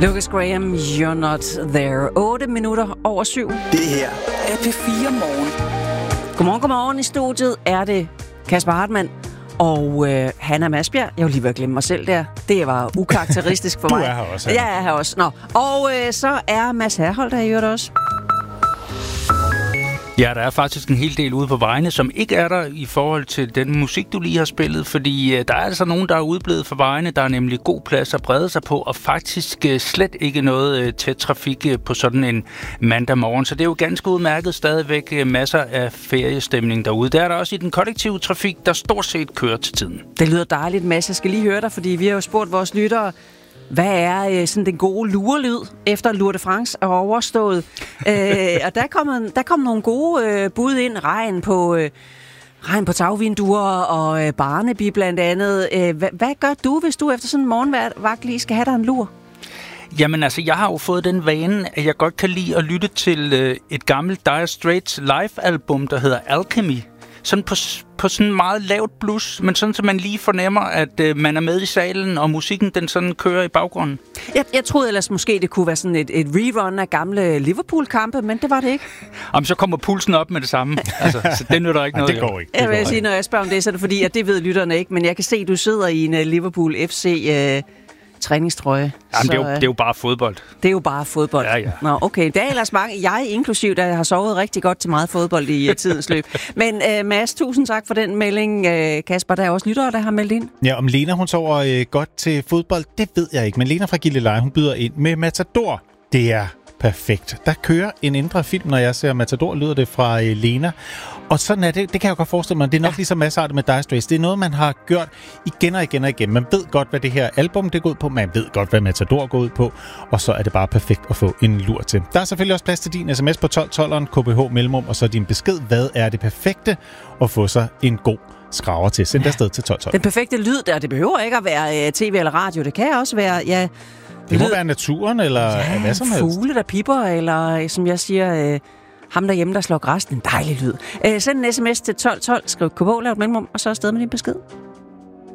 Lucas Graham, You're Not There. 8 minutter over 7. Det her er P4 Morgen. Godmorgen. I studiet er det Kasper Hartmann og Hanna Masbjerg. Jeg var lige ved at glemme mig selv der. Det var ukarakteristisk for mig. Du er her også. Jeg er her også. Nå. Og så er Mads Herholdt der i øvrigt også. Ja, der er faktisk en hel del ude på vejene, som ikke er der i forhold til den musik, du lige har spillet, fordi der er altså nogen, der er udblevet for vejene. Der er nemlig god plads at brede sig på, og faktisk slet ikke noget tæt trafik på sådan en mandag morgen. Så det er jo ganske udmærket stadigvæk masser af feriestemning derude. Der er der også i den kollektive trafik, der stort set kører til tiden. Det lyder dejligt, Mads. Jeg skal lige høre dig, fordi vi har jo spurgt vores lyttere, hvad er sådan den gode lurelyd efter Tour de France er overstået? Og der kom nogle gode bud ind. Regn på tagvinduer og Barnaby blandt andet. Hvad gør du, hvis du efter sådan en morgenvagt lige skal have dig en lur? Jamen altså, jeg har jo fået den vane, at jeg godt kan lide at lytte til et gammelt Dire Straits live-album, der hedder Alchemy. Sådan på sådan meget lavt blus, men sådan, så man lige fornemmer, at man er med i salen, og musikken den sådan kører i baggrunden. Jeg troede ellers måske, det kunne være sådan et rerun af gamle Liverpool-kampe, men det var det ikke. Jamen, så kommer pulsen op med det samme. Altså, så det nytter ikke noget. Det går ikke. Jeg vil sige, når jeg spørger om det, så er det fordi, at det ved lytterne ikke, men jeg kan se, at du sidder i en Liverpool FC træningstrøje. Jamen, det er jo bare fodbold. Det er jo bare fodbold. Ja. Nå, okay. Der er ellers mange, jeg inklusiv, der har sovet rigtig godt til meget fodbold i tidens løb. Men Mads, tusind tak for den melding. Kasper, der er også lyttere, der har meldt ind. Ja, om Lena, hun sover godt til fodbold, det ved jeg ikke. Men Lena fra Gilleleje, hun byder ind med Matador. Det er perfekt. Der kører en indre film, når jeg ser Matador, lyder det fra Lena. Og sådan er det. Det kan jeg godt forestille mig. Det er nok lige så masseartet med Dire Straits. Det er noget, man har gjort igen og igen og igen. Man ved godt, hvad det her album det går ud på. Man ved godt, hvad Matador går ud på. Og så er det bare perfekt at få en lur til. Der er selvfølgelig også plads til din sms på 1212'eren, KBH Mellemrum, og så din besked. Hvad er det perfekte at få sig en god skraver til? Send afsted til 1212. Den perfekte lyd der, det behøver ikke at være tv eller radio. Det kan også være, ja... Det må være naturen, eller hvad som helst. Fugle, der pipper, eller som jeg siger, ham derhjemme, der slår græs. En dejlig lyd. Send en sms til 1212, skriv KBH, lav et mellemrum, og så afsted med din besked.